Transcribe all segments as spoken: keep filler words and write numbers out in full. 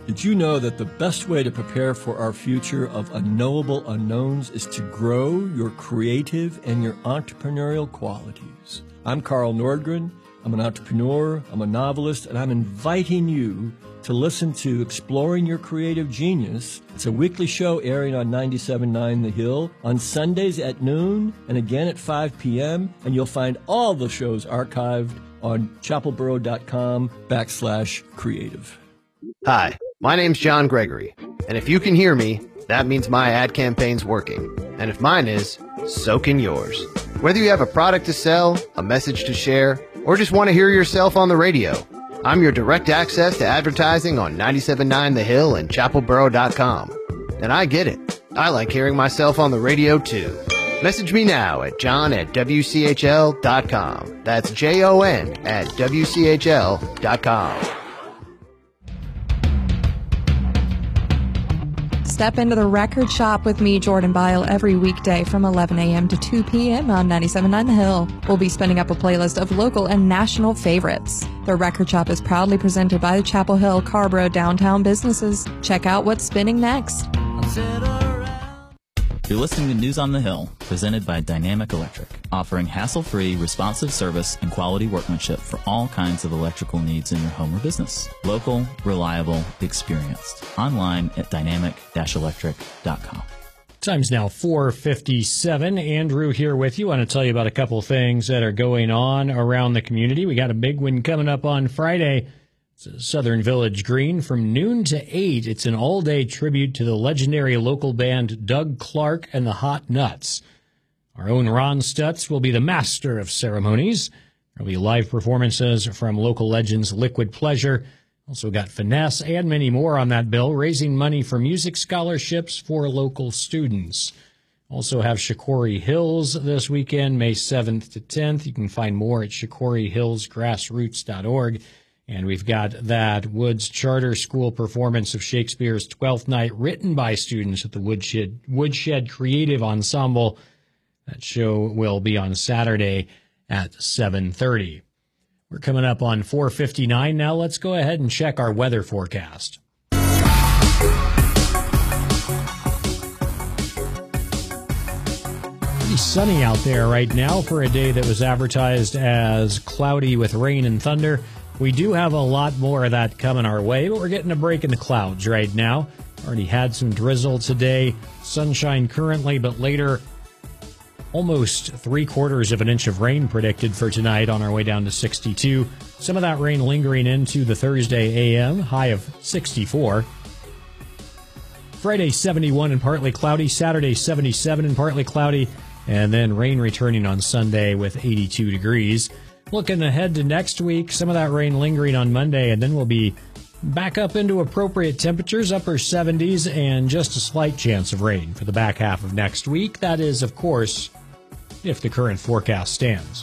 Did you know that the best way to prepare for our future of unknowable unknowns is to grow your creative and your entrepreneurial qualities? I'm Carl Nordgren. I'm an entrepreneur, I'm a novelist, and I'm inviting you to listen to Exploring Your Creative Genius. It's a weekly show airing on ninety-seven point nine The Hill on Sundays at noon and again at five p.m. And you'll find all the shows archived on chapelboro.com backslash creative. Hi, my name's John Gregory, and if you can hear me, that means my ad campaign's working. And if mine is, so can yours. Whether you have a product to sell, a message to share, or just want to hear yourself on the radio, I'm your direct access to advertising on ninety-seven point nine The Hill and chapel boro dot com. And I get it. I like hearing myself on the radio, too. Message me now at john at w c h l dot com. That's J O N at w c h l dot com. Step into the record shop with me, Jordan Bile, every weekday from eleven a.m. to two p.m. on ninety-seven point nine The Hill. We'll be spinning up a playlist of local and national favorites. The record shop is proudly presented by the Chapel Hill Carborough downtown businesses. Check out what's spinning next. You're listening to News on the Hill, presented by Dynamic Electric, offering hassle-free, responsive service and quality workmanship for all kinds of electrical needs in your home or business. Local, reliable, experienced. Online at dynamic dash electric dot com. Time's now four fifty-seven. Andrew here with you. I want to tell you about a couple things that are going on around the community. We got a big one coming up on Friday. It's Southern Village Green from noon to eight. It's an all-day tribute to the legendary local band Doug Clark and the Hot Nuts. Our own Ron Stutz will be the master of ceremonies. There'll be live performances from local legends Liquid Pleasure. Also got Finesse and many more on that bill, raising money for music scholarships for local students. Also have Shikori Hills this weekend, May seventh to tenth. You can find more at shikori hills grassroots dot org. And we've got that Woods Charter School performance of Shakespeare's Twelfth Night, written by students at the Woodshed, Woodshed Creative Ensemble. That show will be on Saturday at seven thirty. We're coming up on four fifty-nine now. Let's go ahead and check our weather forecast. Pretty sunny out there right now for a day that was advertised as cloudy with rain and thunder. We do have a lot more of that coming our way, but we're getting a break in the clouds right now. Already had some drizzle today. Sunshine currently, but later almost three quarters of an inch of rain predicted for tonight on our way down to sixty-two. Some of that rain lingering into the Thursday A M, high of sixty-four. Friday, seventy-one and partly cloudy. Saturday, seventy-seven and partly cloudy. And then rain returning on Sunday with eighty-two degrees. Looking ahead to next week, some of that rain lingering on Monday, and then we'll be back up into appropriate temperatures, upper seventies, and just a slight chance of rain for the back half of next week. That is, of course, if the current forecast stands.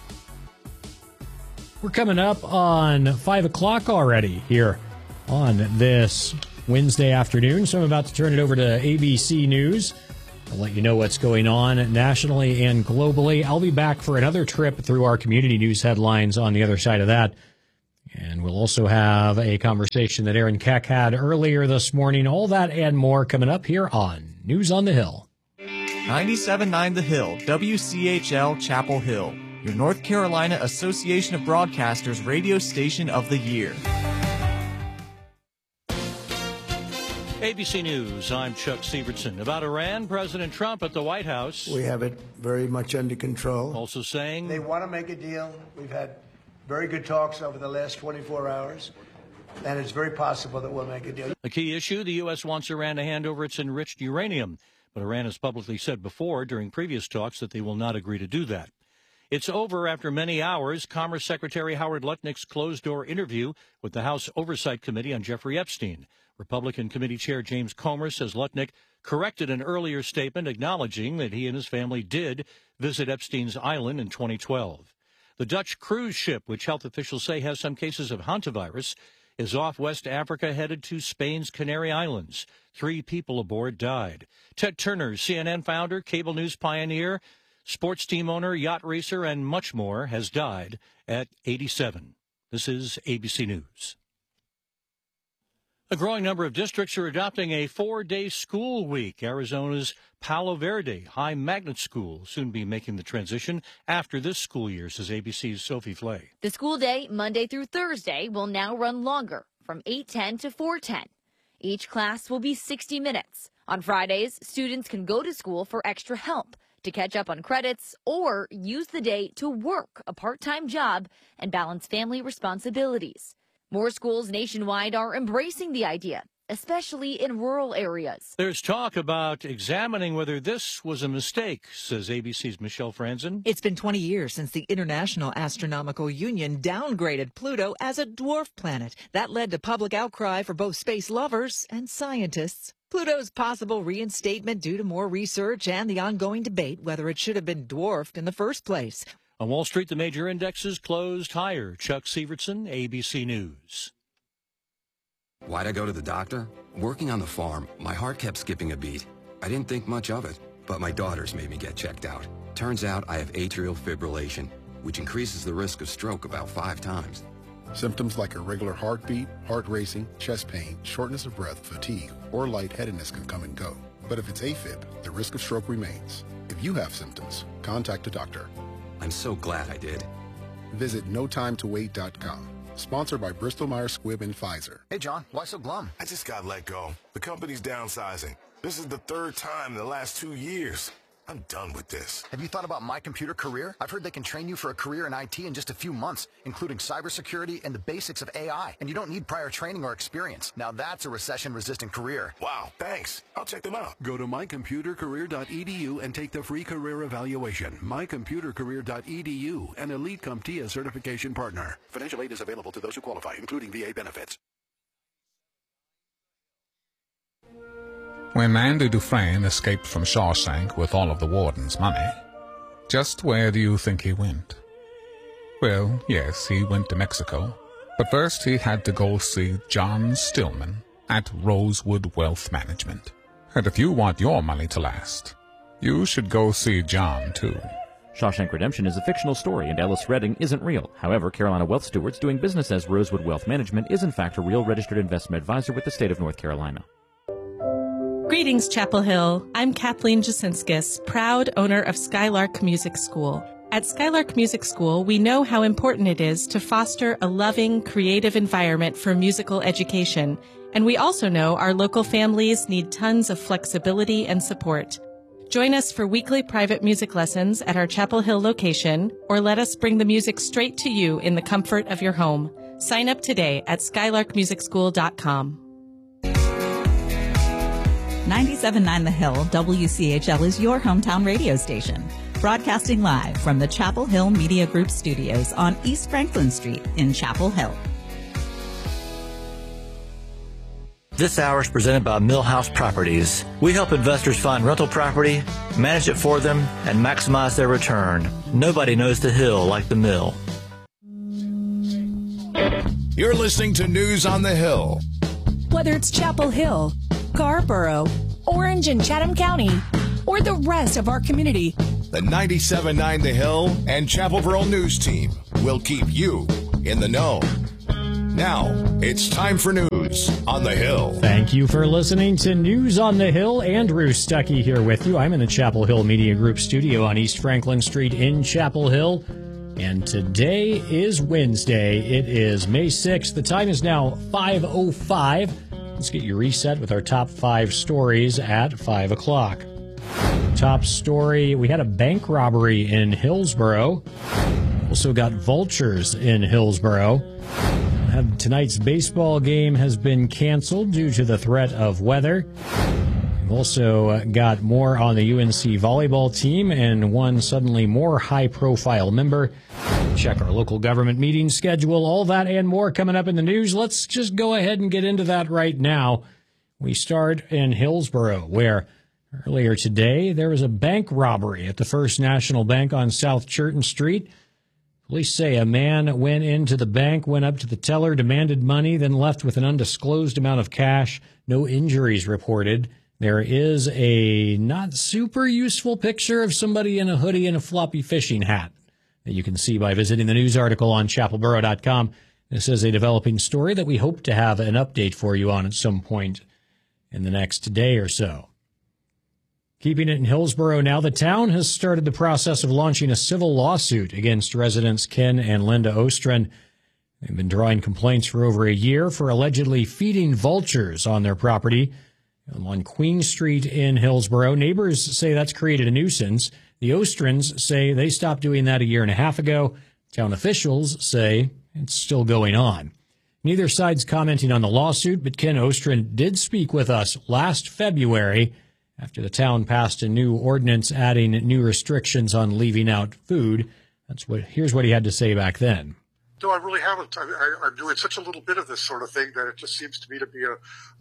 We're coming up on five o'clock already here on this Wednesday afternoon, so I'm about to turn it over to A B C News. I'll let you know what's going on nationally and globally. I'll be back for another trip through our community news headlines on the other side of that. And we'll also have a conversation that Aaron Keck had earlier this morning. All that and more coming up here on News on the Hill. ninety-seven point nine The Hill, W C H L Chapel Hill, your North Carolina Association of Broadcasters radio station of the year. A B C News, I'm Chuck Sievertson. About Iran, President Trump at the White House. We have it very much under control. Also saying they want to make a deal. We've had very good talks over the last twenty-four hours, and it's very possible that we'll make a deal. A key issue, the U S wants Iran to hand over its enriched uranium, but Iran has publicly said before during previous talks that they will not agree to do that. It's over after many hours. Commerce Secretary Howard Lutnick's closed-door interview with the House Oversight Committee on Jeffrey Epstein. Republican Committee Chair James Comer says Lutnick corrected an earlier statement acknowledging that he and his family did visit Epstein's island in twenty twelve. The Dutch cruise ship, which health officials say has some cases of hantavirus, is off West Africa headed to Spain's Canary Islands. Three people aboard died. Ted Turner, C N N founder, cable news pioneer, sports team owner, yacht racer, and much more, has died at eighty-seven. This is A B C News. A growing number of districts are adopting a four-day school week. Arizona's Palo Verde High Magnet School will soon be making the transition after this school year, says A B C's Sophie Flay. The school day, Monday through Thursday, will now run longer, from eight ten to four ten. Each class will be sixty minutes. On Fridays, students can go to school for extra help, to catch up on credits, or use the day to work a part-time job and balance family responsibilities. More schools nationwide are embracing the idea, especially in rural areas. There's talk about examining whether this was a mistake, says A B C's Michelle Franzen. It's been twenty years since the International Astronomical Union downgraded Pluto as a dwarf planet. That led to public outcry for both space lovers and scientists. Pluto's possible reinstatement due to more research and the ongoing debate whether it should have been dwarfed in the first place. On Wall Street, the major indexes closed higher. Chuck Sievertson, A B C News. Why'd I go to the doctor? Working on the farm, my heart kept skipping a beat. I didn't think much of it, but my daughters made me get checked out. Turns out I have atrial fibrillation, which increases the risk of stroke about five times. Symptoms like irregular heartbeat, heart racing, chest pain, shortness of breath, fatigue, or lightheadedness can come and go. But if it's AFib, the risk of stroke remains. If you have symptoms, contact a doctor. I'm so glad I did. Visit no time to wait dot com. Sponsored by Bristol Myers Squibb and Pfizer. Hey, John, why so glum? I just got let go. The company's downsizing. This is the third time in the last two years. I'm done with this. Have you thought about My Computer Career? I've heard they can train you for a career in I T in just a few months, including cybersecurity and the basics of A I. And you don't need prior training or experience. Now that's a recession-resistant career. Wow, thanks. I'll check them out. Go to my computer career dot e d u and take the free career evaluation. my computer career dot e d u, an Elite CompTIA certification partner. Financial aid is available to those who qualify, including V A benefits. When Andy Dufresne escaped from Shawshank with all of the warden's money, just where do you think he went? Well, yes, he went to Mexico, but first he had to go see John Stillman at Rosewood Wealth Management. And if you want your money to last, you should go see John, too. Shawshank Redemption is a fictional story, and Ellis Redding isn't real. However, Carolina Wealth Stewards doing business as Rosewood Wealth Management is in fact a real registered investment advisor with the state of North Carolina. Greetings, Chapel Hill. I'm Kathleen Jasinskis, proud owner of Skylark Music School. At Skylark Music School, we know how important it is to foster a loving, creative environment for musical education. And we also know our local families need tons of flexibility and support. Join us for weekly private music lessons at our Chapel Hill location, or let us bring the music straight to you in the comfort of your home. Sign up today at skylark music school dot com. ninety-seven point nine The Hill, W C H L is your hometown radio station. Broadcasting live from the Chapel Hill Media Group studios on East Franklin Street in Chapel Hill. This hour is presented by Millhouse Properties. We help investors find rental property, manage it for them, and maximize their return. Nobody knows the Hill like the Mill. You're listening to News on the Hill. Whether it's Chapel Hill, Scarborough, Orange and Chatham County, or the rest of our community, the ninety-seven point nine The Hill and Chapel Borough News Team will keep you in the know. Now, it's time for News on the Hill. Thank you for listening to News on the Hill. Andrew Stuckey here with you. I'm in the Chapel Hill Media Group studio on East Franklin Street in Chapel Hill. And today is Wednesday. It is May sixth. The time is now five oh five. Let's get you reset with our top five stories at five o'clock. Top story, we had a bank robbery in Hillsborough. Also got vultures in Hillsborough. Tonight's baseball game has been canceled due to the threat of weather. We've also got more on the U N C volleyball team and one suddenly more high-profile member. Check our local government meeting schedule, all that and more coming up in the news. Let's just go ahead and get into that right now. We start in Hillsborough, where earlier today there was a bank robbery at the First National Bank on South Churton Street. Police say a man went into the bank, went up to the teller, demanded money, then left with an undisclosed amount of cash. No injuries reported. There is a not super useful picture of somebody in a hoodie and a floppy fishing hat that you can see by visiting the news article on chapel borough dot com. This is a developing story that we hope to have an update for you on at some point in the next day or so. Keeping it in Hillsborough now, the town has started the process of launching a civil lawsuit against residents Ken and Linda Ostrin. They've been drawing complaints for over a year for allegedly feeding vultures on their property on Queen Street in Hillsborough. Neighbors say that's created a nuisance. The Ostrins say they stopped doing that a year and a half ago. Town officials say it's still going on. Neither side's commenting on the lawsuit, but Ken Ostrin did speak with us last February after the town passed a new ordinance adding new restrictions on leaving out food. That's what. Here's what he had to say back then. No, I really haven't. I, I, I'm doing such a little bit of this sort of thing that it just seems to me to be a,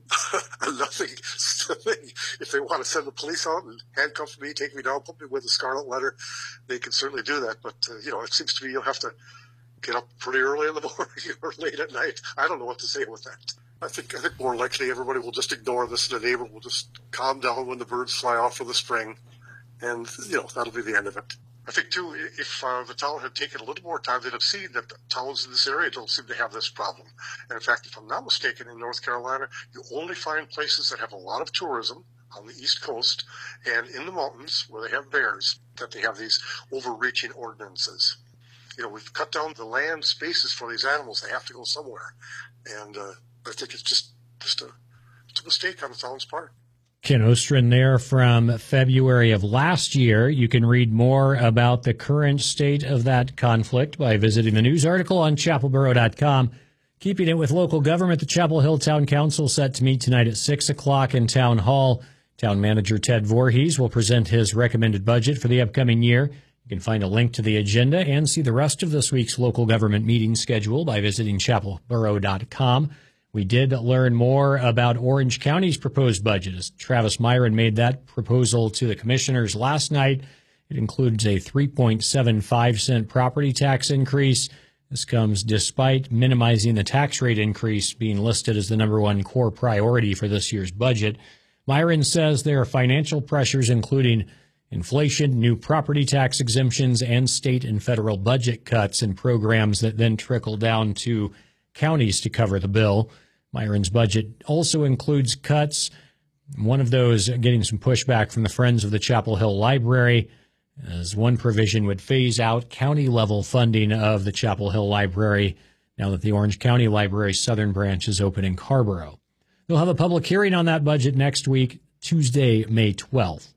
a nothing thing. If they want to send the police out and handcuff me, take me down, put me with a scarlet letter, they can certainly do that. But, uh, you know, it seems to me you'll have to get up pretty early in the morning or late at night. I don't know what to say with that. I think I think more likely everybody will just ignore this and the neighbor will just calm down when the birds fly off for the spring. And, you know, that'll be the end of it. I think, too, if uh, the town had taken a little more time, they'd have seen that towns in this area don't seem to have this problem. And, in fact, if I'm not mistaken, in North Carolina, you only find places that have a lot of tourism on the East Coast and in the mountains where they have bears, that they have these overreaching ordinances. You know, we've cut down the land spaces for these animals. They have to go somewhere. And uh, I think it's just, just a, it's a mistake on the town's part. Ken Ostrin there from February of last year. You can read more about the current state of that conflict by visiting the news article on chapel borough dot com. Keeping it with local government, the Chapel Hill Town Council set to meet tonight at six o'clock in Town Hall. Town Manager Ted Voorhees will present his recommended budget for the upcoming year. You can find a link to the agenda and see the rest of this week's local government meeting schedule by visiting chapel borough dot com. We did learn more about Orange County's proposed budget as Travis Myron made that proposal to the commissioners last night. It includes a three point seven five cent property tax increase. This comes despite minimizing the tax rate increase being listed as the number one core priority for this year's budget. Myron says there are financial pressures, including inflation, new property tax exemptions, and state and federal budget cuts and programs that then trickle down to counties to cover the bill. Myron's budget also includes cuts, one of those getting some pushback from the Friends of the Chapel Hill Library, as one provision would phase out county-level funding of the Chapel Hill Library now that the Orange County Library's southern branch is open in Carrboro. They'll have a public hearing on that budget next week, Tuesday, May twelfth.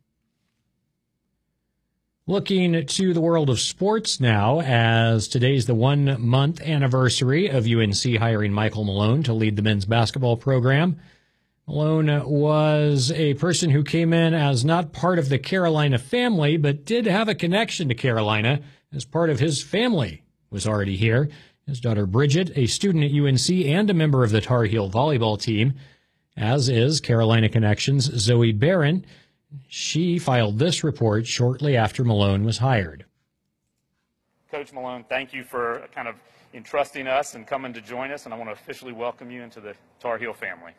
Looking to the world of sports now, as today's the one-month anniversary of U N C hiring Michael Malone to lead the men's basketball program. Malone was a person who came in as not part of the Carolina family, but did have a connection to Carolina, as part of his family was already here. His daughter Bridget, a student at U N C and a member of the Tar Heel volleyball team, as is Carolina Connections' Zoe Barron. She filed this report shortly after Malone was hired. Coach Malone, thank you for kind of entrusting us and coming to join us, and I want to officially welcome you into the Tar Heel family.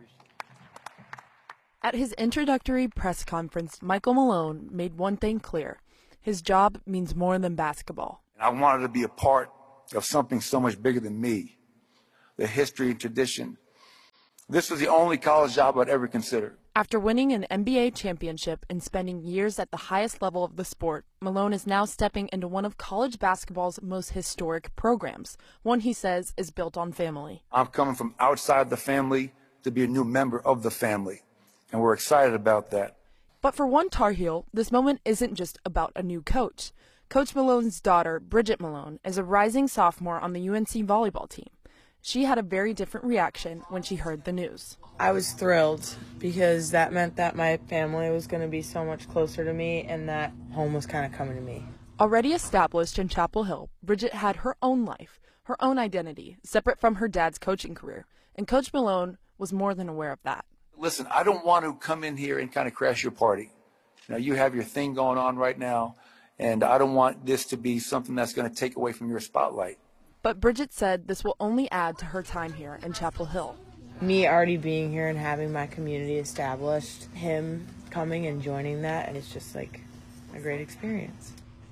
At his introductory press conference, Michael Malone made one thing clear. His job means more than basketball. I wanted to be a part of something so much bigger than me, the history and tradition. This was the only college job I'd ever considered. After winning an N B A championship and spending years at the highest level of the sport, Malone is now stepping into one of college basketball's most historic programs, one he says is built on family. I'm coming from outside the family to be a new member of the family, and we're excited about that. But for one Tar Heel, this moment isn't just about a new coach. Coach Malone's daughter, Bridget Malone, is a rising sophomore on the U N C volleyball team. She had a very different reaction when she heard the news. I was thrilled because that meant that my family was going to be so much closer to me and that home was kind of coming to me. Already established in Chapel Hill, Bridget had her own life, her own identity, separate from her dad's coaching career, and Coach Malone was more than aware of that. Listen, I don't want to come in here and kind of crash your party. You know, you have your thing going on right now, and I don't want this to be something that's going to take away from your spotlight. But Bridget said this will only add to her time here in Chapel Hill. Me already being here and having my community established, him coming and joining that, and it's just like a great experience.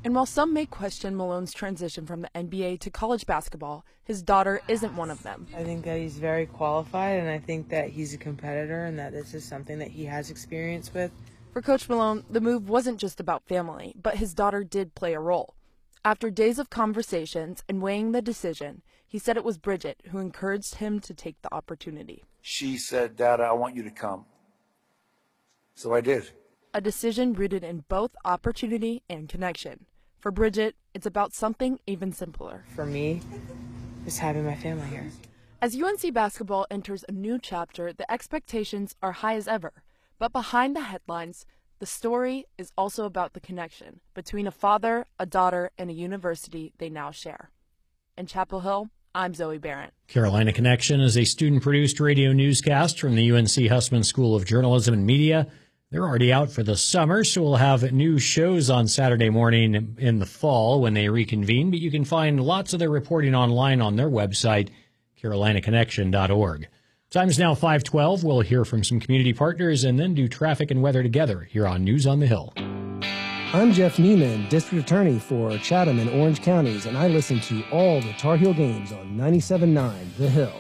And while some may question Malone's transition from the N B A to college basketball, his daughter isn't one of them. I think that he's very qualified, and I think that he's a competitor and that this is something that he has experience with. For Coach Malone, the move wasn't just about family, but his daughter did play a role. After days of conversations and weighing the decision, he said it was Bridget who encouraged him to take the opportunity. She said, Dad, I want you to come. So I did. A decision rooted in both opportunity and connection. For Bridget, it's about something even simpler. For me, it's having my family here. As U N C basketball enters a new chapter, the expectations are high as ever. But behind the headlines, the story is also about the connection between a father, a daughter, and a university they now share. In Chapel Hill, I'm Zoe Barrett. Carolina Connection is a student-produced radio newscast from the U N C Hussman School of Journalism and Media. They're already out for the summer, so we'll have new shows on Saturday morning in the fall when they reconvene, but you can find lots of their reporting online on their website, carolina connection dot org. Time's now five twelve. We'll hear from some community partners and then do traffic and weather together here on News on the Hill. I'm Jeff Neiman, District Attorney for Chatham and Orange Counties, and I listen to all the Tar Heel games on ninety-seven point nine The Hill.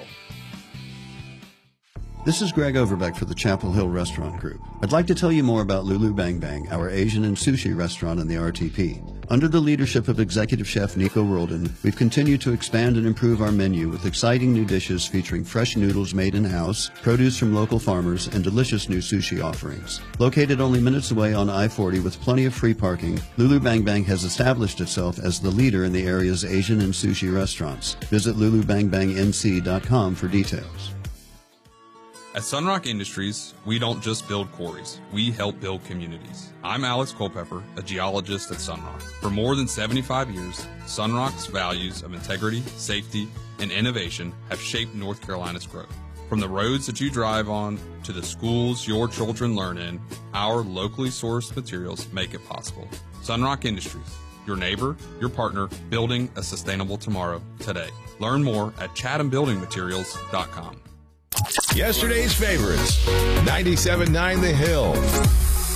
This is Greg Overbeck for the Chapel Hill Restaurant Group. I'd like to tell you more about Lulu Bang Bang, our Asian and sushi restaurant in the R T P. Under the leadership of Executive Chef Nico Roldan, we've continued to expand and improve our menu with exciting new dishes featuring fresh noodles made in-house, produce from local farmers, and delicious new sushi offerings. Located only minutes away on I forty with plenty of free parking, Lulu Bang Bang has established itself as the leader in the area's Asian and sushi restaurants. Visit lulu bang bang n c dot com for details. At Sunrock Industries, we don't just build quarries, we help build communities. I'm Alex Culpepper, a geologist at Sunrock. For more than seventy-five years, Sunrock's values of integrity, safety, and innovation have shaped North Carolina's growth. From the roads that you drive on to the schools your children learn in, our locally sourced materials make it possible. Sunrock Industries, your neighbor, your partner, building a sustainable tomorrow today. Learn more at chatham building materials dot com. Yesterday's favorites, ninety-seven point nine The Hill.